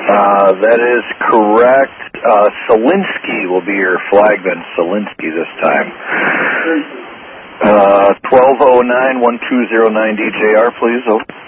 That is correct. Solinsky will be your flagman. Solinsky this time. 1209-1209 DJR, please. Over.